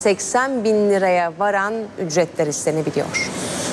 80 bin liraya varan ücretler istenebiliyor.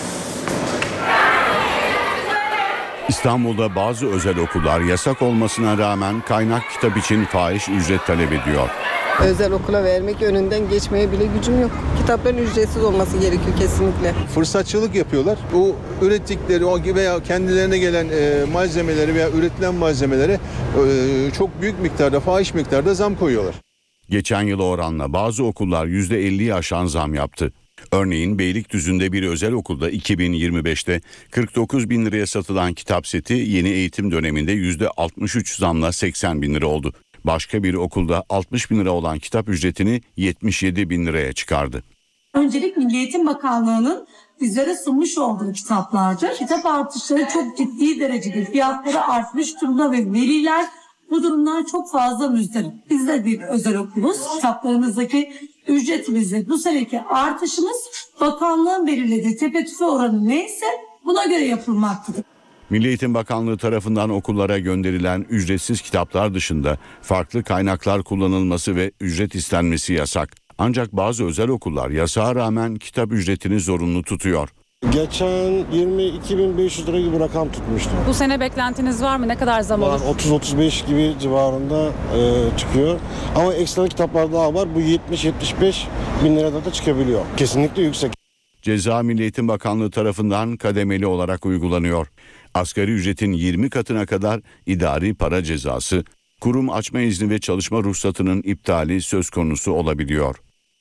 İstanbul'da bazı özel okullar yasak olmasına rağmen kaynak kitap için fahiş ücret talep ediyor. Özel okula vermek önünden geçmeye bile gücüm yok. Kitapların ücretsiz olması gerekiyor kesinlikle. Fırsatçılık yapıyorlar. O ürettikleri veya kendilerine gelen malzemeleri veya üretilen malzemelere çok büyük miktarda, fahiş miktarda zam koyuyorlar. Geçen yıla oranla bazı okullar %50'yi aşan zam yaptı. Örneğin Beylikdüzü'nde bir özel okulda 2025'te 49 bin liraya satılan kitap seti yeni eğitim döneminde %63 zamla 80 bin lira oldu. Başka bir okulda 60 bin lira olan kitap ücretini 77 bin liraya çıkardı. Öncelik Milli Eğitim Bakanlığı'nın bizlere sunmuş olduğu kitaplardır. Kitap artışları çok ciddi derecede fiyatları artmış durumda ve veliler bu durumdan çok fazla müzdarip. Biz de bir özel okuluz. Kitaplarımızdaki ücretimizde bu seneki artışımız bakanlığın belirlediği tepe-tüfe oranı neyse buna göre yapılmaktadır. Milli Eğitim Bakanlığı tarafından okullara gönderilen ücretsiz kitaplar dışında farklı kaynaklar kullanılması ve ücret istenmesi yasak. Ancak bazı özel okullar yasağa rağmen kitap ücretini zorunlu tutuyor. Geçen 22.500 lira gibi rakam tutmuştu. Bu sene beklentiniz var mı? Ne kadar zam olur? 30-35 gibi civarında çıkıyor. Ama ekstra kitaplar daha var. Bu 70-75 bin lirada da çıkabiliyor. Kesinlikle yüksek. Ceza Milli Eğitim Bakanlığı tarafından kademeli olarak uygulanıyor. Asgari ücretin 20 katına kadar idari para cezası, kurum açma izni ve çalışma ruhsatının iptali söz konusu olabiliyor.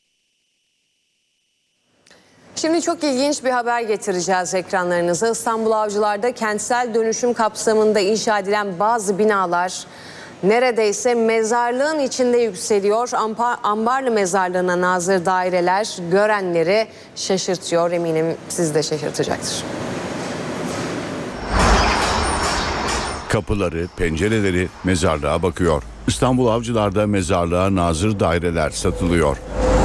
Şimdi çok ilginç bir haber getireceğiz ekranlarınıza. İstanbul Avcılar'da kentsel dönüşüm kapsamında inşa edilen bazı binalar neredeyse mezarlığın içinde yükseliyor. Ambarlı Mezarlığı'na nazır daireler görenleri şaşırtıyor. Eminim sizi de şaşırtacaktır. Kapıları, pencereleri mezarlığa bakıyor. İstanbul Avcılar'da mezarlığa nazır daireler satılıyor.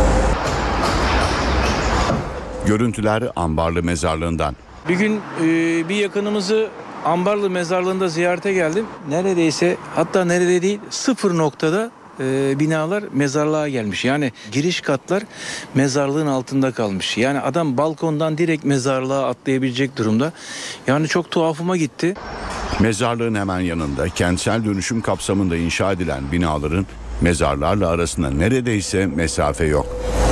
Görüntüler Ambarlı Mezarlığı'ndan. Bir gün bir yakınımızı Ambarlı Mezarlığı'nda ziyarete geldim. Neredeyse, hatta nerede değil, 0 noktada binalar mezarlığa gelmiş. Yani giriş katlar mezarlığın altında kalmış. Yani adam balkondan direkt mezarlığa atlayabilecek durumda. Yani çok tuhafıma gitti. Mezarlığın hemen yanında kentsel dönüşüm kapsamında inşa edilen binaların mezarlarla arasında neredeyse mesafe yok.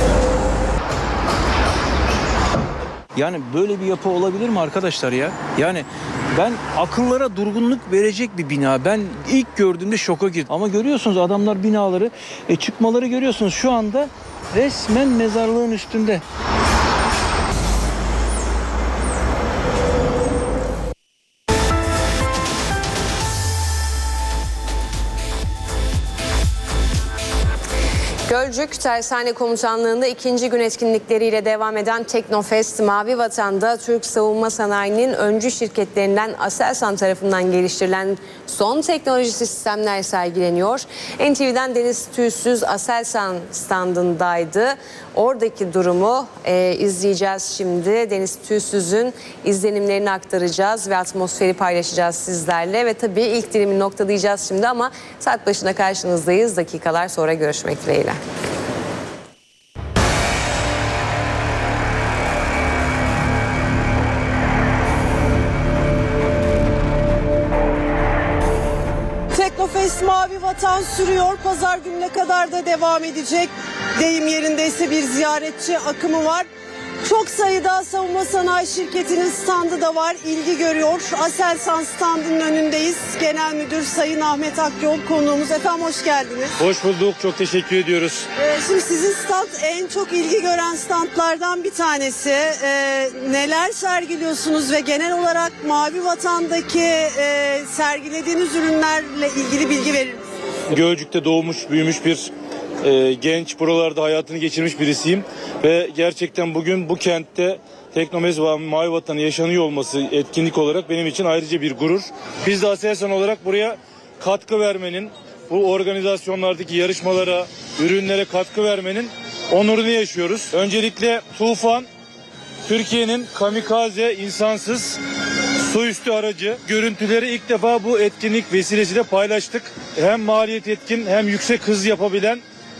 Yani böyle bir yapı olabilir mi arkadaşlar ya? Yani ben akıllara durgunluk verecek bir bina. Ben ilk gördüğümde şoka girdim. Ama görüyorsunuz adamlar binaları çıkmaları görüyorsunuz şu anda resmen mezarlığın üstünde. Gölcük Tersane Komutanlığı'nda 2. gün etkinlikleriyle devam eden Teknofest Mavi Vatan'da Türk savunma sanayinin öncü şirketlerinden Aselsan tarafından geliştirilen son teknoloji sistemler sergileniyor. NTV'den Deniz Tüysüz Aselsan standındaydı. Oradaki durumu izleyeceğiz şimdi. Deniz Tüysüz'ün izlenimlerini aktaracağız ve atmosferi paylaşacağız sizlerle. Ve tabii ilk dilimi noktalayacağız şimdi ama saat başına karşınızdayız. Dakikalar sonra görüşmek dileğiyle. Teknofest Mavi Vatan sürüyor. Pazar gününe kadar da devam edecek. Deyim yerindeyse bir ziyaretçi akımı var. Çok sayıda savunma sanayi şirketinin standı da var. İlgi görüyor. Aselsan standının önündeyiz. Genel Müdür Sayın Ahmet Akyol konuğumuz. Efendim hoş geldiniz. Hoş bulduk. Çok teşekkür ediyoruz. Şimdi sizin stand en çok ilgi gören standlardan bir tanesi. Neler sergiliyorsunuz ve genel olarak Mavi Vatan'daki sergilediğiniz ürünlerle ilgili bilgi verir misiniz? Gölcük'te doğmuş, büyümüş bir genç, buralarda hayatını geçirmiş birisiyim. Ve gerçekten bugün bu kentte Teknofest ve Mavi Vatan'ın yaşanıyor olması etkinlik olarak benim için ayrıca bir gurur. Biz de Aselsan olarak buraya katkı vermenin, bu organizasyonlardaki yarışmalara, ürünlere katkı vermenin onurunu yaşıyoruz. Öncelikle Tufan, Türkiye'nin kamikaze insansız su üstü aracı. Görüntüleri ilk defa bu etkinlik vesilesiyle paylaştık. Hem maliyet etkin hem yüksek hız yapabilen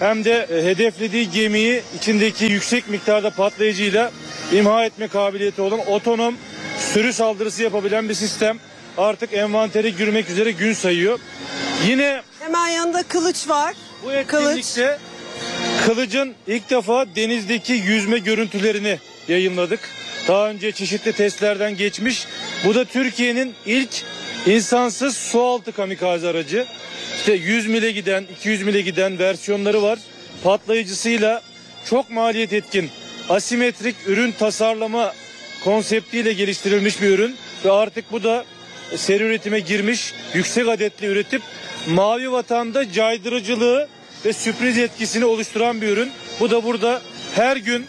hem de hedeflediği gemiyi içindeki yüksek miktarda patlayıcıyla imha etme kabiliyeti olan otonom sürü saldırısı yapabilen bir sistem. Artık envantere girmek üzere gün sayıyor. Yine Hemen yanında kılıç var. bu etkinlikte Kılıç'ın ilk defa denizdeki yüzme görüntülerini yayınladık. Daha önce çeşitli testlerden geçmiş. Bu da Türkiye'nin ilk insansız sualtı kamikaze aracı. İşte 100 mile giden, 200 mile giden versiyonları var. Patlayıcısıyla çok maliyet etkin, asimetrik ürün tasarlama konseptiyle geliştirilmiş bir ürün. Ve artık bu da seri üretime girmiş, yüksek adetli üretip Mavi Vatan'da caydırıcılığı ve sürpriz etkisini oluşturan bir ürün. Bu da burada her gün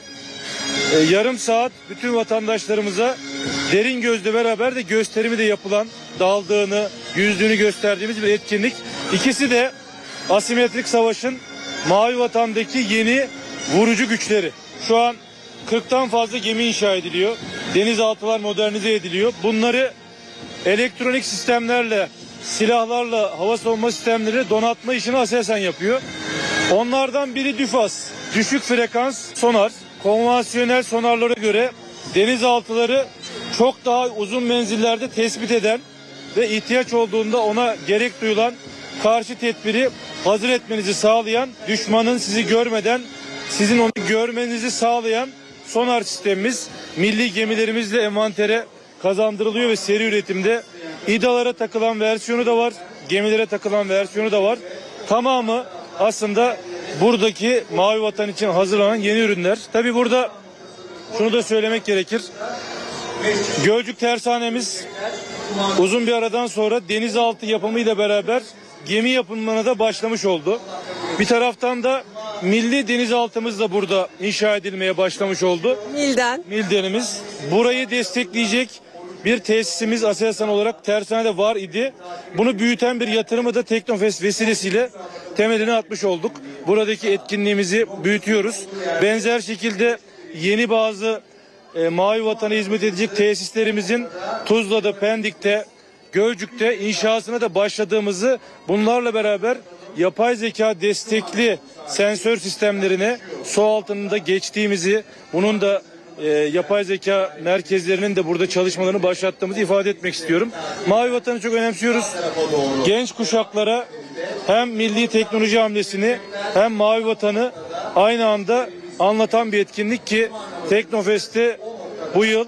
yarım saat bütün vatandaşlarımıza derin gözle beraber de gösterimi de yapılan, daldığını, yüzdüğünü gösterdiğimiz bir etkinlik. İkisi de asimetrik savaşın Mavi Vatan'daki yeni vurucu güçleri. Şu an 40'tan fazla gemi inşa ediliyor. Denizaltılar modernize ediliyor. Bunları elektronik sistemlerle, silahlarla, hava savunma sistemleri donatma işini Aselsan yapıyor. Onlardan biri DÜFAS, düşük frekans sonar. Konvansiyonel sonarlara göre denizaltıları çok daha uzun menzillerde tespit eden ve ihtiyaç olduğunda ona gerek duyulan karşı tedbiri hazır etmenizi sağlayan, düşmanın sizi görmeden sizin onu görmenizi sağlayan sonar sistemimiz milli gemilerimizle envantere kazandırılıyor ve seri üretimde İDA'lara takılan versiyonu da var, gemilere takılan versiyonu da var. Tamamı aslında buradaki Mavi Vatan için hazırlanan yeni ürünler. Tabii burada şunu da söylemek gerekir. Gölcük tersanemiz uzun bir aradan sonra denizaltı yapımıyla beraber gemi yapımına da başlamış oldu. Bir taraftan da milli denizaltımız da burada inşa edilmeye başlamış oldu. Mildenimiz. Burayı destekleyecek bir tesisimiz Aselsan olarak tersanede var idi. Bunu büyüten bir yatırımı da Teknofest vesilesiyle temelini atmış olduk. Buradaki etkinliğimizi büyütüyoruz. Benzer şekilde yeni bazı Mavi Vatan'a hizmet edecek tesislerimizin Tuzla'da, Pendik'te, Gölcük'te inşasına da başladığımızı, bunlarla beraber yapay zeka destekli sensör sistemlerine su altında geçtiğimizi, bunun da yapay zeka merkezlerinin de burada çalışmalarını başlattığımızı ifade etmek istiyorum. Mavi Vatan'ı çok önemsiyoruz. Genç kuşaklara hem milli teknoloji hamlesini hem Mavi Vatan'ı aynı anda anlatan bir etkinlik ki Teknofest'te bu yıl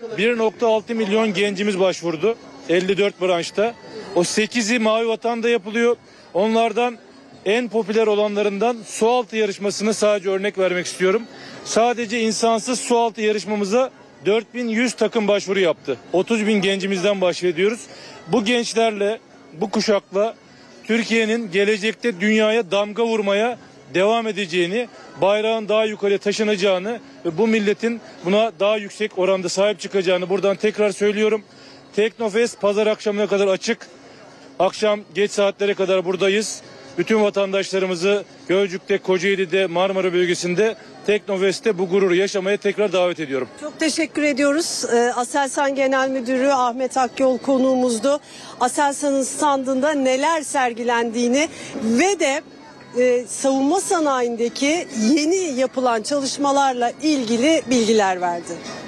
1.6 milyon gencimiz başvurdu. 54 branşta. O 8'i Mavi Vatan'da yapılıyor. Onlardan en popüler olanlarından sualtı yarışmasını sadece örnek vermek istiyorum. Sadece insansız sualtı yarışmamıza 4100 takım başvuru yaptı. 30 bin gencimizden bahsediyoruz. Bu gençlerle, bu kuşakla Türkiye'nin gelecekte dünyaya damga vurmaya devam edeceğini, bayrağın daha yukarıya taşınacağını ve bu milletin buna daha yüksek oranda sahip çıkacağını buradan tekrar söylüyorum. Teknofest pazar akşamına kadar açık. Akşam geç saatlere kadar buradayız. Bütün vatandaşlarımızı Gölcük'te, Kocaeli'de, Marmara bölgesinde Teknofest'te bu gururu yaşamaya tekrar davet ediyorum. Çok teşekkür ediyoruz. Aselsan Genel Müdürü Ahmet Akyol konuğumuzdu. Aselsan'ın standında neler sergilendiğini ve de savunma sanayindeki yeni yapılan çalışmalarla ilgili bilgiler verdi.